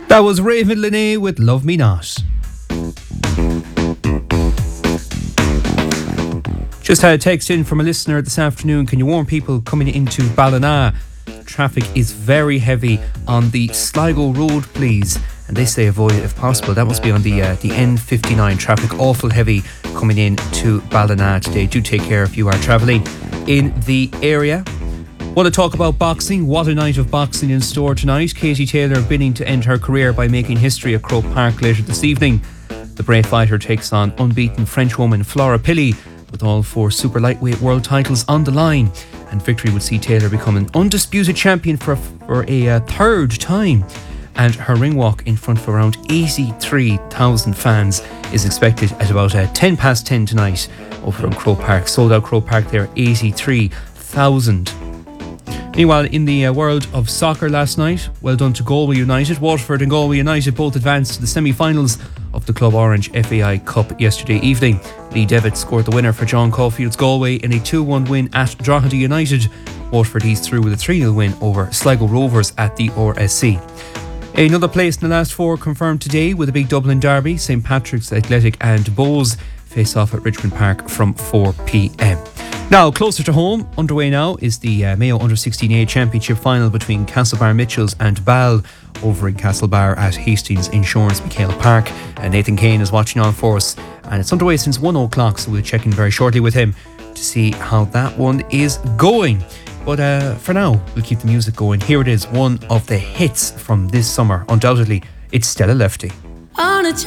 That was Raven Linné with Love Me Not. Just had a text in from a listener this afternoon. Can you warn people coming into Ballina? Traffic is very heavy on the Sligo Road, please. And they say avoid it if possible. That must be on the N59. Traffic awful heavy coming in to Ballina today. Do take care if you are travelling in the area. Want to talk about boxing? What a night of boxing in store tonight. Katie Taylor bidding to end her career by making history at Croke Park later this evening. The brave fighter takes on unbeaten Frenchwoman Flora Pilley, with all 4 super lightweight world titles on the line. And victory would see Taylor become an undisputed champion for a third time. And her ring walk in front of around 83,000 fans is expected at about 10 past 10 tonight over in Croke Park. Sold out Croke Park there, 83,000. Meanwhile, in the world of soccer last night, well done to Galway United. Waterford and Galway United both advanced to the semi-finals of the Club Orange FAI Cup yesterday evening. Lee Devitt scored the winner for John Caulfield's Galway in a 2-1 win at Drogheda United. Waterford eased through with a 3-0 win over Sligo Rovers at the RSC. Another place in the last 4 confirmed today with a big Dublin derby. St Patrick's Athletic and Bohs face off at Richmond Park from 4 p.m. Now, closer to home, underway now is the Mayo Under-16A Championship final between Castlebar Mitchells and Ball over in Castlebar at Hastings Insurance McHale Park. Nathan Kane is watching on for us, and it's underway since 1 o'clock, so we'll check in very shortly with him to see how that one is going. But for now, we'll keep the music going. Here it is, one of the hits from this summer. Undoubtedly, it's Stella Lefty. On a